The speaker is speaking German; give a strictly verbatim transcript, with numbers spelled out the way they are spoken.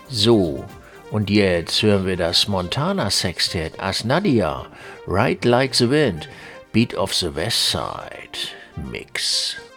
So, und jetzt hören wir das Montana Sextet as Nadia, Ride Like the Wind, Beat of the West Side Mix.